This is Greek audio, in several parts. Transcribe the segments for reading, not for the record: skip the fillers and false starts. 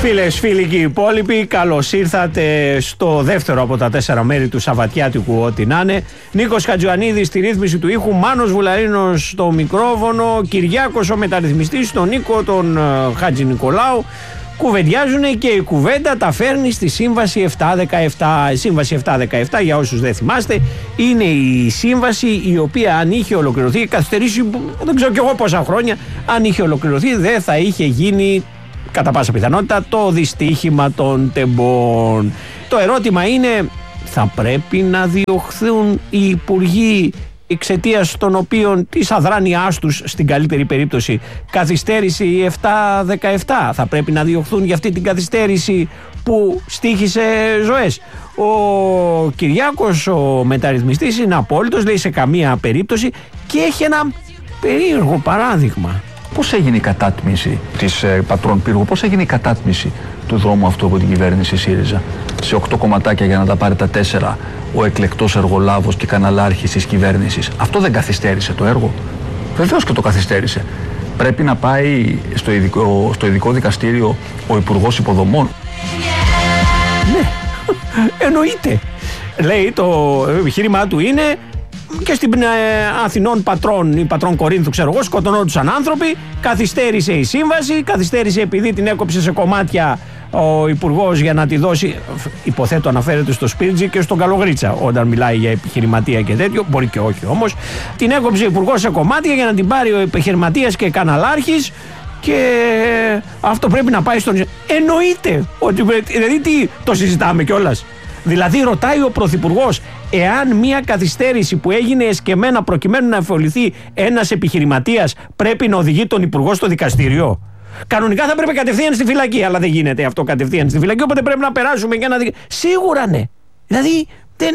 Φίλες, φίλοι και οι υπόλοιποι, καλώς ήρθατε στο δεύτερο από τα 4 μέρη του Σαββατιάτικου, ό,τι να είναι. Νίκος Χατζιωαννίδης στη ρύθμιση του ήχου, Μάνος Βουλαρίνος στο μικρόφωνο, Κυριάκος ο μεταρρυθμιστής, τον Νίκο τον Χατζη Νικολάου. Κουβεντιάζουν και η κουβέντα τα φέρνει στη Σύμβαση 717. Η Σύμβαση 717, για όσους δεν θυμάστε, είναι η σύμβαση η οποία, αν είχε ολοκληρωθεί, καθυστερήσει δεν ξέρω κι εγώ πόσα χρόνια, αν είχε ολοκληρωθεί δεν θα είχε γίνει κατά πάσα πιθανότητα το δυστύχημα των τεμπών. Το ερώτημα είναι, θα πρέπει να διωχθούν οι υπουργοί εξαιτίας των οποίων της αδράνειάς τους, στην καλύτερη περίπτωση, καθυστέρησε η 717? Θα πρέπει να διωχθούν για αυτή την καθυστέρηση που στοίχησε ζωές? Ο Κυριάκος ο μεταρρυθμιστής είναι απόλυτος, λέει σε καμία περίπτωση, και έχει ένα περίεργο παράδειγμα. Πώς έγινε η κατάτμιση της Πατρών Πύργου, πώς έγινε η κατάτμιση του δρόμου αυτού από την κυβέρνηση ΣΥΡΙΖΑ? Σε 8 κομματάκια για να τα πάρει τα 4 ο εκλεκτός εργολάβος και καναλάρχης της κυβέρνησης. Αυτό δεν καθυστέρησε το έργο? Βεβαίως και το καθυστέρησε. Πρέπει να πάει στο ειδικό δικαστήριο ο Υπουργός Υποδομών. Ναι, εννοείται. Λέει, το επιχείρημά του είναι, και στην Αθηνών Πατρών ή Πατρών Κορίνθου, ξέρω εγώ, σκοτωνόντουσαν άνθρωποι. Καθυστέρησε η σύμβαση, καθυστέρησε επειδή την έκοψε σε κομμάτια ο υπουργός για να τη δώσει. Υποθέτω αναφέρεται στο Σπίρτζι και στον Καλογρίτσα όταν μιλάει για επιχειρηματία και τέτοιο. Μπορεί και όχι όμως. Την έκοψε ο υπουργός σε κομμάτια για να την πάρει ο επιχειρηματίας και καναλάρχης. Και αυτό πρέπει να πάει στον. Εννοείται ότι. Δηλαδή, τι το συζητάμε κιόλας? Δηλαδή, ρωτάει ο Πρωθυπουργός, εάν μια καθυστέρηση που έγινε εσκεμμένα προκειμένου να αφαιοληθεί ένας επιχειρηματίας πρέπει να οδηγεί τον Υπουργό στο δικαστήριο? Κανονικά θα πρέπει κατευθείαν στη φυλακή, αλλά δεν γίνεται αυτό κατευθείαν στη φυλακή, οπότε πρέπει να περάσουμε για να δει. Σίγουρα ναι. Δηλαδή,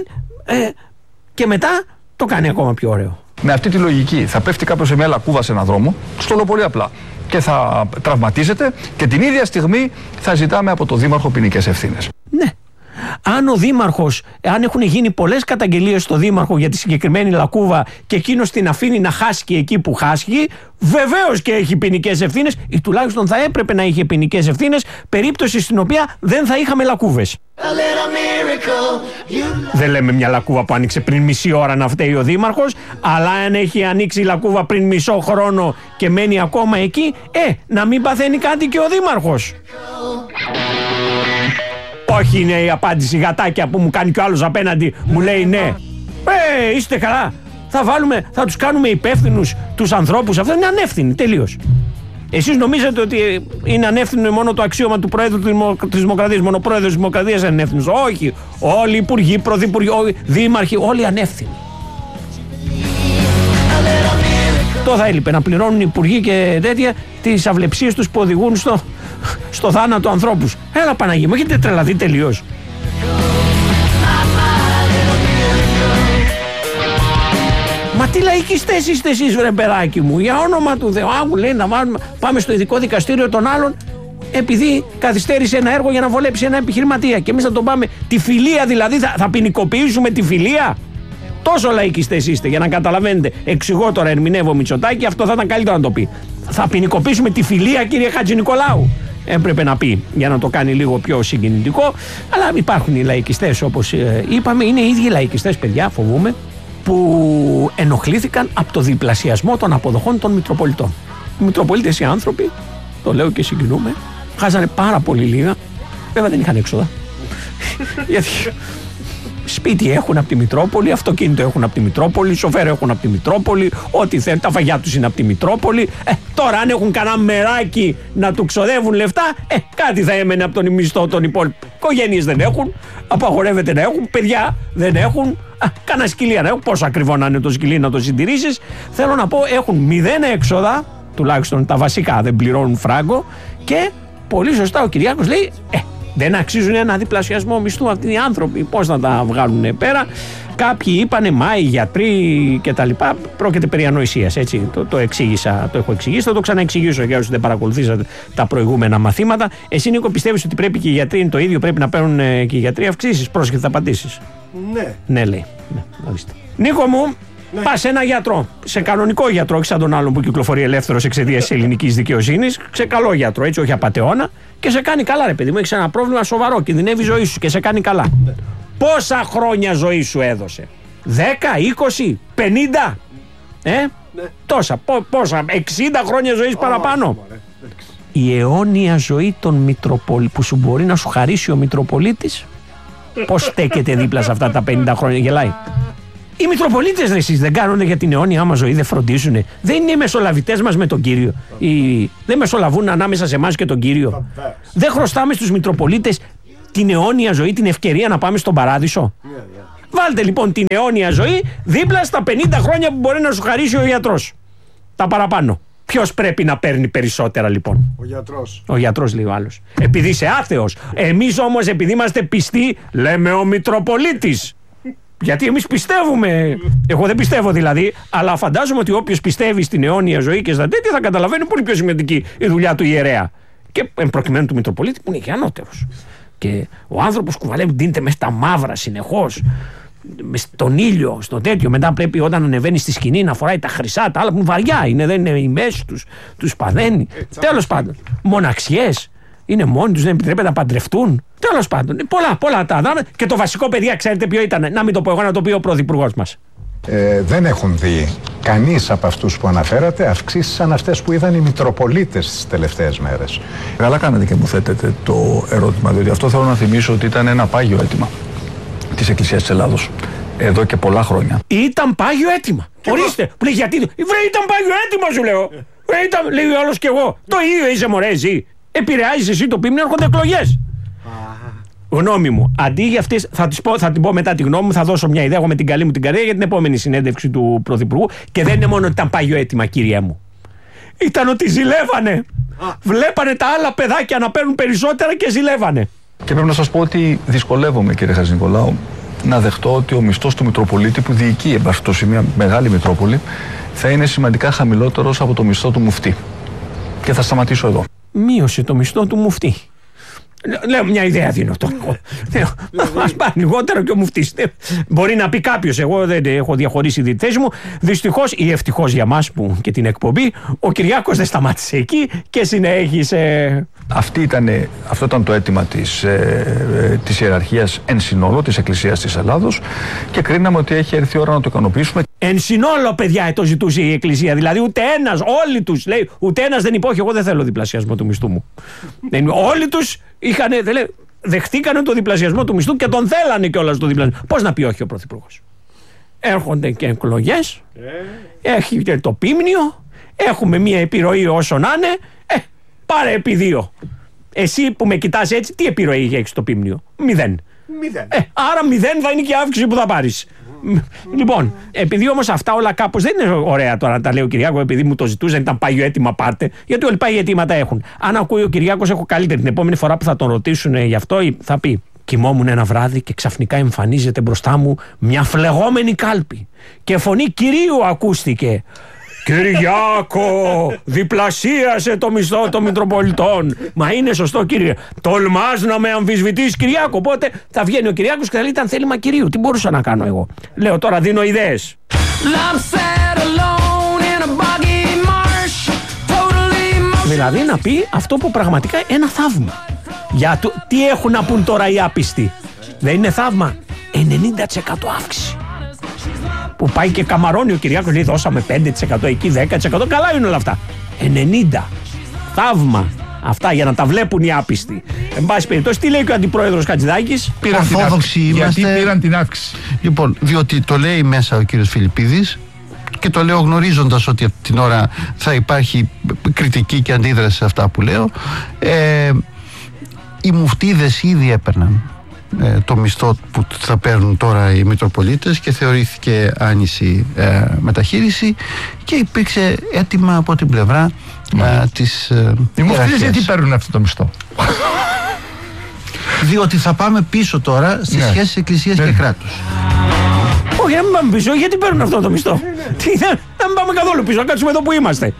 και μετά το κάνει ακόμα πιο ωραίο. Με αυτή τη λογική θα πέφτει κάποιος σε μια λακκούβα σε έναν δρόμο, στο λέω πολύ απλά, και θα τραυματίζεται, και την ίδια στιγμή θα ζητάμε από το Δήμαρχο ποινικές ευθύνες. Ναι. Αν ο Δήμαρχος, αν έχουν γίνει πολλές καταγγελίες στο Δήμαρχο για τη συγκεκριμένη λακκούβα και εκείνος την αφήνει να χάσκει εκεί που χάσκει, βεβαίως και έχει ποινικές ευθύνες, ή τουλάχιστον θα έπρεπε να είχε ποινικές ευθύνες, περίπτωση στην οποία δεν θα είχαμε λακκούβες. Δεν λέμε μια λακκούβα που άνοιξε πριν μισή ώρα να φταίει ο Δήμαρχος, αλλά αν έχει ανοίξει η λακκούβα πριν μισό χρόνο και μένει ακόμα εκεί, να μην παθαίνει κάτι και ο Δήμαρχος. Όχι, είναι η απάντηση γατάκια που μου κάνει κι ο άλλος απέναντι, μου λέει ναι. Είστε καλά? Θα τους κάνουμε υπεύθυνους τους ανθρώπους? Αυτό είναι ανεύθυνοι, τελείως. Εσείς νομίζετε ότι είναι ανεύθυνο μόνο το αξίωμα του Προέδρου της Δημοκρατίας? Μόνο ο Πρόεδρος της Δημοκρατίας είναι ανεύθυνος? Όχι. Όλοι οι υπουργοί, πρωθυπουργοί, δήμαρχοι, όλοι ανεύθυνοι. Το θα έλειπε να πληρώνουν οι υπουργοί και τέτοια τις αυλεψίες τους που οδηγούν στο θάνατο ανθρώπους. Έλα Παναγία μου, έχετε τρελαθεί τελείως. Μα τι λαϊκιστές είστε εσείς, βρε παιδάκι μου, για όνομα του Θεού? Άκου, λέει, να πάμε στο ειδικό δικαστήριο των άλλων επειδή καθυστέρησε ένα έργο για να βολέψει ένα επιχειρηματία, και εμείς θα τον πάμε. Τη φιλία δηλαδή, θα ποινικοποιήσουμε τη φιλία? Τόσο λαϊκιστές είστε, για να καταλαβαίνετε. Εξηγώ τώρα, ερμηνεύω Μητσοτάκη, αυτό θα ήταν καλύτερο να το πει. Θα ποινικοποιήσουμε τη φιλία, κύριε Χατζη Νικολάου? Έπρεπε να πει, για να το κάνει λίγο πιο συγκινητικό. Αλλά υπάρχουν οι λαϊκιστές, όπως είπαμε, είναι οι ίδιοι λαϊκιστές, παιδιά, φοβούμαι, που ενοχλήθηκαν από το διπλασιασμό των αποδοχών των Μητροπολιτών. Οι Μητροπολίτες, οι άνθρωποι, το λέω και συγκινούμε, χάσανε πάρα πολύ λίγα. Βέβαια δεν είχαν έξοδα. Γιατί σπίτι έχουν από τη Μητρόπολη, αυτοκίνητο έχουν από τη Μητρόπολη, σοφέρ έχουν από τη Μητρόπολη, ό,τι θέλουν, τα φαγιά τους είναι από τη Μητρόπολη. Τώρα αν έχουν κανένα μεράκι να του ξοδεύουν λεφτά, κάτι θα έμενε από τον μισθό των υπόλοιπων. Οικογένειες δεν έχουν, απαγορεύεται να έχουν, παιδιά δεν έχουν, κανένα σκυλί να έχουν. Πόσο ακριβό να είναι το σκυλί να το συντηρήσεις? Θέλω να πω, έχουν 0 έξοδα, τουλάχιστον τα βασικά δεν πληρώνουν φράγκο, και πολύ σωστά ο Κυριάκος λέει, δεν αξίζουν ένα διπλασιασμό μισθού αυτοί οι άνθρωποι. Πώς να τα βγάλουν πέρα? Κάποιοι είπανε, μα οι γιατροί κτλ. Πρόκειται περί ανοησίας, έτσι. Το εξήγησα, το έχω εξηγήσει, θα το ξαναεξηγήσω για όσους δεν παρακολουθήσατε τα προηγούμενα μαθήματα. Εσύ, Νίκο, πιστεύεις ότι πρέπει και οι γιατροί είναι το ίδιο, πρέπει να παίρνουν και οι γιατροί αυξήσεις? Πρόσεχε, θα απαντήσεις. Ναι. Ναι, λέει. Ναι, ορίστε. Νίκο μου, Πας σε ένα γιατρό, σε κανονικό γιατρό, όχι σαν τον άλλον που κυκλοφορεί ελεύθερος εξαιτίας της ελληνικής δικαιοσύνης, σε καλό γιατρό, έτσι, όχι απατεώνα, και σε κάνει καλά, ρε παιδί μου. Έχεις ένα πρόβλημα σοβαρό, κινδυνεύει η ζωή σου και σε κάνει καλά. Πόσα χρόνια ζωή σου έδωσε? 10, 20, 50? Τόσα. Πόσα? 60 χρόνια ζωής παραπάνω. Η αιώνια ζωή των Μητροπολίτων που σου μπορεί να σου χαρίσει ο Μητροπολίτης, πώς στέκεται δίπλα σε αυτά τα 50 χρόνια? Γελάει. Οι Μητροπολίτες, εσείς δεν κάνουν για την αιώνια άμα ζωή, δεν φροντίζουν? Δεν είναι οι μεσολαβητές μας με τον Κύριο? Δεν μεσολαβούν ανάμεσα σε εμάς και τον Κύριο? Δεν χρωστάμε στους Μητροπολίτες την αιώνια ζωή, την ευκαιρία να πάμε στον παράδεισο? Βάλτε λοιπόν την αιώνια ζωή δίπλα στα 50 χρόνια που μπορεί να σου χαρίσει ο γιατρός. Τα παραπάνω. Ποιος πρέπει να παίρνει περισσότερα λοιπόν? Ο γιατρός. Ο γιατρός, λέει ο άλλος. Επειδή είσαι άθεος. Εμείς όμως, επειδή είμαστε πιστοί, λέμε ο Μητροπολίτης. Γιατί εμείς πιστεύουμε. Εγώ δεν πιστεύω δηλαδή, αλλά φαντάζομαι ότι όποιος πιστεύει στην αιώνια ζωή και στα τέτοια θα καταλαβαίνει πολύ πιο σημαντική η δουλειά του ιερέα. Και εν προκειμένου του Μητροπολίτη που είναι και ανώτερος. Και ο άνθρωπος κουβαλεύει, ντύνεται μες στα μαύρα συνεχώς, στον ήλιο, στο τέτοιο. Μετά πρέπει όταν ανεβαίνει στη σκηνή να φοράει τα χρυσά, τα άλλα που είναι βαριά. Δεν είναι η μέση τους παδαίνει. Τέλος πάντων. Μοναξιές. Είναι μόνοι τους, δεν επιτρέπεται να παντρευτούν. Τέλος πάντων. Πολλά τα δάμε. Και το βασικό, παιδιά, ξέρετε ποιο ήταν? Να μην το πω εγώ, να το πει ο πρωθυπουργός μας. Δεν έχουν δει κανείς από αυτούς που αναφέρατε αυξήσεις σαν αυτές που είδαν οι Μητροπολίτες τις τελευταίες μέρες. Καλά κάνετε και μου θέτετε το ερώτημα, διότι αυτό θέλω να θυμίσω ότι ήταν ένα πάγιο αίτημα της Εκκλησίας της Ελλάδος εδώ και πολλά χρόνια. Ήταν πάγιο αίτημα. Ορίστε. Που λέει γιατί. Ήταν πάγιο αίτημα, σου λέω. Λέει ο άλλος κι εγώ. Το ίδιο είσαι, μωρέ, εσύ. Επηρεάζεις εσύ το ποίμνιο, έρχονται εκλογές. Γνώμη μου, αντί για αυτές, θα την πω μετά τη γνώμη μου, θα δώσω μια ιδέα εγώ με την καλή μου την καρδιά για την επόμενη συνέντευξη του Πρωθυπουργού. Και δεν είναι μόνο ότι ήταν πάγιο αίτημα, κύριε μου. Ήταν ότι ζηλεύανε. Βλέπανε τα άλλα παιδάκια να παίρνουν περισσότερα και ζηλεύανε. Και πρέπει να σας πω ότι δυσκολεύομαι, κύριε Χατζηνικολάου, να δεχτώ ότι ο μισθός του Μητροπολίτη που διοικεί, εν πάση περιπτώσει, μια μεγάλη Μητρόπολη, θα είναι σημαντικά χαμηλότερος από το μισθό του μουφτή. Και θα σταματήσω εδώ. Μείωσε το μισθό του μουφτή. Λέω μια ιδέα δίνω τώρα. Μας πάει λιγότερο και ο μουφτής. Μπορεί να πει κάποιος, εγώ δεν έχω διαχωρίσει τη θέση μου. Δυστυχώς ή ευτυχώς για μας που και την εκπομπή, ο Κυριάκος δεν σταμάτησε εκεί και συνέχισε. Αυτό ήταν το αίτημα της ιεραρχίας εν συνόλο της Εκκλησίας της Ελλάδος και κρίναμε ότι έχει έρθει η ώρα να το ικανοποιήσουμε. Εν συνόλο, παιδιά, το ζητούσε η Εκκλησία. Δηλαδή, ούτε ένας, όλοι τους λέει, ούτε ένας δεν είπε, όχι, εγώ δεν θέλω διπλασιασμό του μισθού μου. Όλοι τους δεχτήκανε το διπλασιασμό του μισθού και τον θέλανε κιόλας το διπλασιασμό. Πώς να πει όχι ο Πρωθυπουργός? Έρχονται και εκλογές, έχει και το ποίμνιο, έχουμε μία επιρροή όσο να είναι. Πάρε επί 2. Εσύ που με κοιτάς έτσι, τι επιρροή έχεις στο ποίμνιο? 0. Άρα 0 θα είναι και η αύξηση που θα πάρεις. Λοιπόν, επειδή όμως αυτά όλα κάπως δεν είναι ωραία τώρα να τα λέει ο Κυριάκος, επειδή μου το ζητούσαν, ήταν πάγιο αίτημα, πάρτε. Γιατί όλοι πάγιο αιτήματα έχουν. Αν ακούει ο Κυριάκος, έχω καλύτερη. Την επόμενη φορά που θα τον ρωτήσουν γι' αυτό, θα πει: κοιμόμουν ένα βράδυ και ξαφνικά εμφανίζεται μπροστά μου μια φλεγόμενη κάλπη. Και φωνή Κυρίου ακούστηκε. Κυριάκο, διπλασίασε το μισθό των Μητροπολιτών. Μα είναι σωστό, κύριε? Τολμάς να με αμφισβητείς, Κυριάκο? Οπότε θα βγαίνει ο Κυριάκος και θα λέει: ήταν θέλημα Κυρίου. Τι μπορούσα να κάνω εγώ? Λέω τώρα, δίνω ιδέες. Δηλαδή να πει αυτό που πραγματικά ένα θαύμα. Τι έχουν να πούν τώρα οι άπιστοι? Δεν είναι θαύμα? 90% αύξηση. Που πάει και καμαρώνει ο Κυριάκος, λέει δώσαμε 5% εκεί, 10%. Καλά είναι όλα αυτά. 90%. Θαύμα. Αυτά για να τα βλέπουν οι άπιστοι. Εν πάση περιπτώσει, τι λέει και ο αντιπρόεδρος Χατζηδάκης? Γιατί πήραν την αύξηση? Λοιπόν, διότι το λέει μέσα ο κύριος Φιλιππίδης και το λέω γνωρίζοντας ότι από την ώρα θα υπάρχει κριτική και αντίδραση σε αυτά που λέω. Οι μουφτίδες ήδη έπαιρναν το μισθό που θα παίρνουν τώρα οι Μητροπολίτες και θεωρήθηκε άνηση μεταχείριση και υπήρξε έτοιμα από την πλευρά της οι μουφτίδες γιατί παίρνουν αυτό το μισθό? Διότι θα πάμε πίσω τώρα στις σχέσεις Εκκλησίας και κράτους. Όχι, να μην πάμε πίσω. Γιατί παίρνουν αυτό το μισθό? Να μην πάμε καθόλου πίσω, να κάτσουμε εδώ που είμαστε.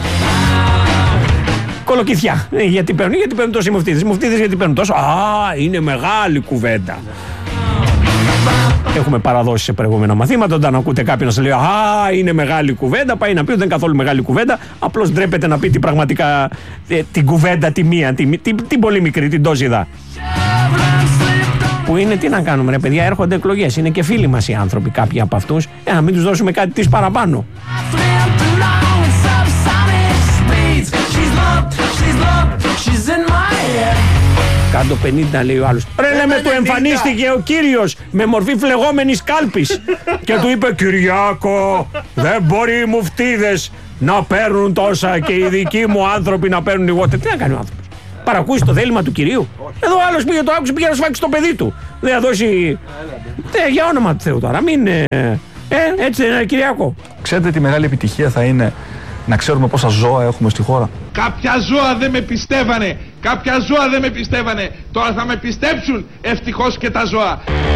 Κολοκυθιά. Γιατί παίρνουν τόσοι μουφτίδες? Μουφτίδες γιατί παίρνουν τόσο? Είναι μεγάλη κουβέντα. Έχουμε παραδώσει σε προηγούμενα μαθήματα. Όταν ακούτε κάποιον να σας λέει «Α, είναι μεγάλη κουβέντα», πάει να πει ότι δεν είναι καθόλου μεγάλη κουβέντα. Απλώς ντρέπεται να πει πραγματικά την κουβέντα, τη μία, την πολύ μικρή, την τόζιδα. Που είναι, τι να κάνουμε, ρε παιδιά, έρχονται εκλογές. Είναι και φίλοι μας οι άνθρωποι, κάποιοι από αυτούς. Να μην τους δώσουμε κάτι της παραπάνω. Κάτω 50 λέει ο άλλος. Ρε λέμε, του εμφανίστηκε ο κύριος με μορφή φλεγόμενης κάλπης και του είπε «Κυριάκο, δεν μπορεί οι μουφτίδες να παίρνουν τόσα και οι δικοί μου άνθρωποι να παίρνουν λιγότερα». Τι να κάνει ο άνθρωπος? Παρακούσει το θέλημα του κυρίου? Εδώ ο άλλος πήγε, το άκουσε, πήγε να σφάξει το παιδί του. Δεν θα δώσει. Για όνομα του Θεού τώρα, μην. Έτσι δεν είναι, Κυριάκο? Ξέρετε τι μεγάλη επιτυχία θα είναι να ξέρουμε πόσα ζώα έχουμε στη χώρα? Κάποια ζώα δεν με πιστεύανε. Κάποια ζώα δεν με πιστεύανε. Τώρα θα με πιστέψουν ευτυχώς και τα ζώα.